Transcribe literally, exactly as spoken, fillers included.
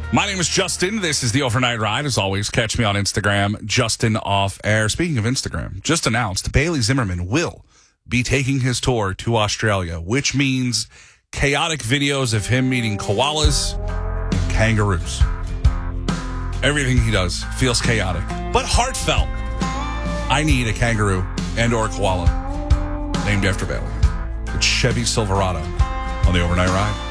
My name is Justin. This is the Overnight Ride. As always, catch me on Instagram, Justin Off Air. Speaking of Instagram, just announced Bailey Zimmerman will be taking his tour to Australia, which means chaotic videos of him meeting koalas and kangaroos. Everything he does feels chaotic, but heartfelt. I need a kangaroo and or koala named after Bailey. It's Chevy Silverado on the Overnight Ride.